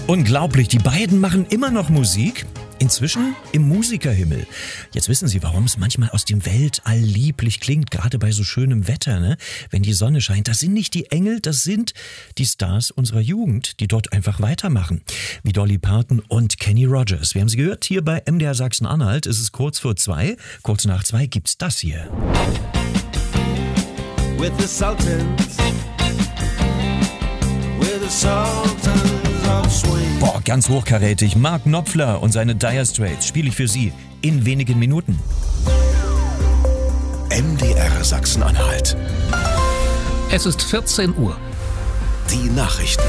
Unglaublich, die beiden machen immer noch Musik. Inzwischen im Musikerhimmel. Jetzt wissen Sie, warum es manchmal aus dem Weltall lieblich klingt, gerade bei so schönem Wetter, ne? Wenn die Sonne scheint. Das sind nicht die Engel, das sind die Stars unserer Jugend, die dort einfach weitermachen. Wie Dolly Parton und Kenny Rogers. Wir haben sie gehört hier bei MDR Sachsen-Anhalt. Es ist kurz vor 2. Kurz nach 2 gibt's das hier. With the Sultans. With the Sultans of Swing. Boah, ganz hochkarätig. Mark Knopfler und seine Dire Straits spiele ich für Sie in wenigen Minuten. MDR Sachsen-Anhalt. Es ist 14 Uhr. Die Nachrichten.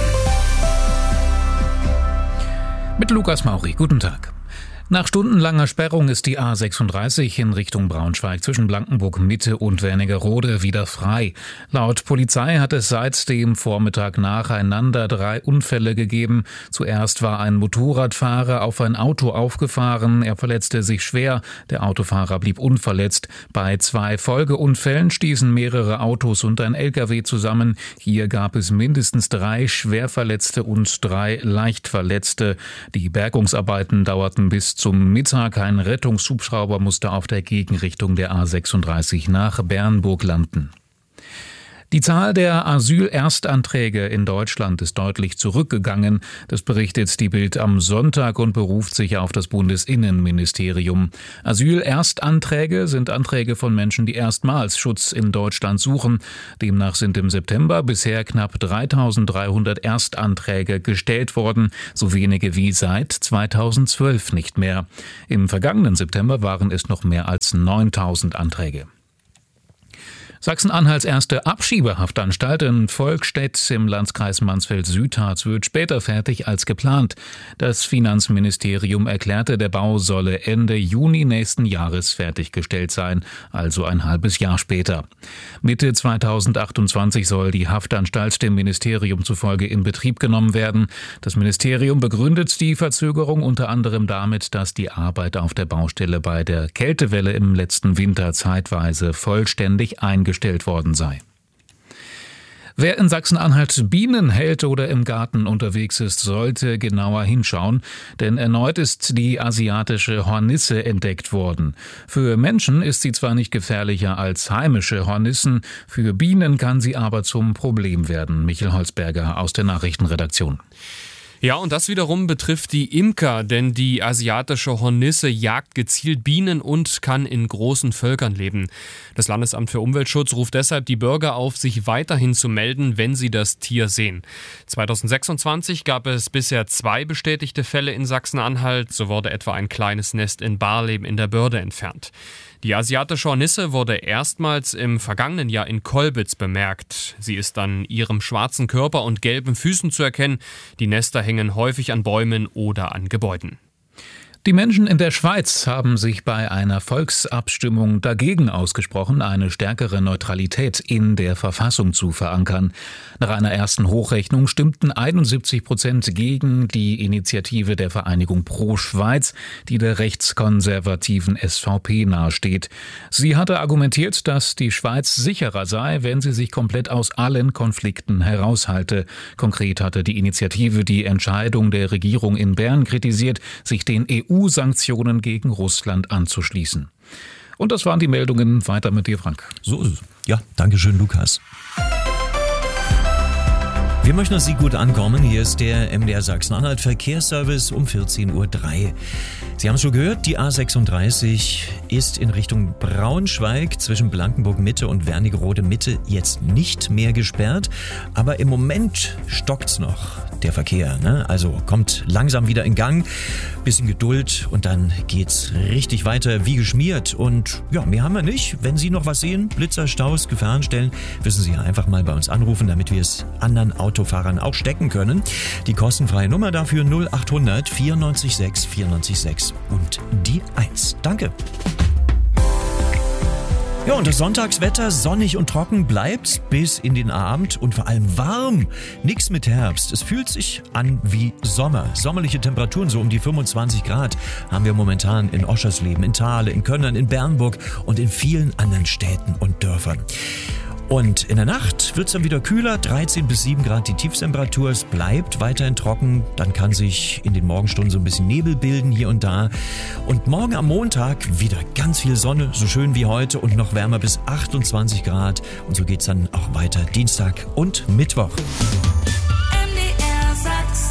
Mit Lukas Mauri. Guten Tag. Nach stundenlanger Sperrung ist die A36 in Richtung Braunschweig zwischen Blankenburg Mitte und Wernigerode wieder frei. Laut Polizei hat es seit dem Vormittag nacheinander 3 Unfälle gegeben. Zuerst war ein Motorradfahrer auf ein Auto aufgefahren. Er verletzte sich schwer. Der Autofahrer blieb unverletzt. Bei 2 Folgeunfällen stießen mehrere Autos und ein LKW zusammen. Hier gab es mindestens 3 Schwerverletzte und 3 Leichtverletzte. Die Bergungsarbeiten dauerten bis zum Mittag. Ein Rettungshubschrauber musste auf der Gegenrichtung der A36 nach Bernburg landen. Die Zahl der Asylerstanträge in Deutschland ist deutlich zurückgegangen. Das berichtet die Bild am Sonntag und beruft sich auf das Bundesinnenministerium. Asylerstanträge sind Anträge von Menschen, die erstmals Schutz in Deutschland suchen. Demnach sind im September bisher knapp 3.300 Erstanträge gestellt worden, so wenige wie seit 2012 nicht mehr. Im vergangenen September waren es noch mehr als 9.000 Anträge. Sachsen-Anhalts erste Abschiebehaftanstalt in Volkstedt im Landkreis Mansfeld-Südharz wird später fertig als geplant. Das Finanzministerium erklärte, der Bau solle Ende Juni nächsten Jahres fertiggestellt sein, also ein halbes Jahr später. Mitte 2028 soll die Haftanstalt dem Ministerium zufolge in Betrieb genommen werden. Das Ministerium begründet die Verzögerung unter anderem damit, dass die Arbeit auf der Baustelle bei der Kältewelle im letzten Winter zeitweise vollständig eingestellt worden sei. Wer in Sachsen-Anhalt Bienen hält oder im Garten unterwegs ist, sollte genauer hinschauen, denn erneut ist die asiatische Hornisse entdeckt worden. Für Menschen ist sie zwar nicht gefährlicher als heimische Hornissen, für Bienen kann sie aber zum Problem werden. Michael Holzberger aus der Nachrichtenredaktion. Ja, und das wiederum betrifft die Imker, denn die asiatische Hornisse jagt gezielt Bienen und kann in großen Völkern leben. Das Landesamt für Umweltschutz ruft deshalb die Bürger auf, sich weiterhin zu melden, wenn sie das Tier sehen. 2026 gab es bisher 2 bestätigte Fälle in Sachsen-Anhalt. So wurde etwa ein kleines Nest in Barleben in der Börde entfernt. Die asiatische Hornisse wurde erstmals im vergangenen Jahr in Kolbitz bemerkt. Sie ist an ihrem schwarzen Körper und gelben Füßen zu erkennen. Die Nester hängen häufig an Bäumen oder an Gebäuden. Die Menschen in der Schweiz haben sich bei einer Volksabstimmung dagegen ausgesprochen, eine stärkere Neutralität in der Verfassung zu verankern. Nach einer ersten Hochrechnung stimmten 71% gegen die Initiative der Vereinigung Pro Schweiz, die der rechtskonservativen SVP nahesteht. Sie hatte argumentiert, dass die Schweiz sicherer sei, wenn sie sich komplett aus allen Konflikten heraushalte. Konkret hatte die Initiative die Entscheidung der Regierung in Bern kritisiert, sich den EU-Sanktionen gegen Russland anzuschließen. Und das waren die Meldungen. Weiter mit dir, Frank. So ist es. Ja, danke schön, Lukas. Wir möchten, dass Sie gut ankommen. Hier ist der MDR Sachsen-Anhalt Verkehrsservice um 14.03 Uhr. Sie haben es schon gehört, die A36 ist in Richtung Braunschweig zwischen Blankenburg Mitte und Wernigerode Mitte jetzt nicht mehr gesperrt. Aber im Moment stockt's noch, der Verkehr, ne? Also kommt langsam wieder in Gang. Bisschen Geduld und dann geht's richtig weiter wie geschmiert. Und ja, mehr haben wir nicht. Wenn Sie noch was sehen, Blitzer, Staus, Gefahrenstellen, wissen Sie ja einfach mal bei uns anrufen, damit wir es anderen Autofahrern auch stecken können. Die kostenfreie Nummer dafür 0800 94 6 94 6 und die 1. Danke. Ja, und das Sonntagswetter sonnig und trocken bleibt bis in den Abend und vor allem warm. Nix mit Herbst. Es fühlt sich an wie Sommer. Sommerliche Temperaturen, so um die 25 Grad, haben wir momentan in Oschersleben, in Thale, in Könnern, in Bernburg und in vielen anderen Städten und Dörfern. Und in der Nacht wird es dann wieder kühler, 13 bis 7 Grad die Tiefstemperatur. Es bleibt weiterhin trocken, dann kann sich in den Morgenstunden so ein bisschen Nebel bilden hier und da. Und morgen am Montag wieder ganz viel Sonne, so schön wie heute und noch wärmer bis 28 Grad. Und so geht es dann auch weiter Dienstag und Mittwoch. MDR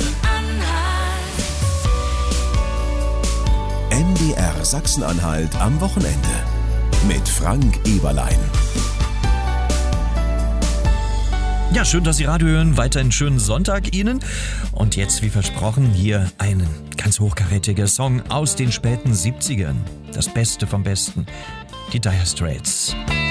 Sachsen-Anhalt. MDR Sachsen-Anhalt am Wochenende mit Frank Eberlein. Ja, schön, dass Sie Radio hören. Weiter einen schönen Sonntag Ihnen. Und jetzt, wie versprochen, hier ein ganz hochkarätiger Song aus den späten 70ern. Das Beste vom Besten. Die Dire Straits.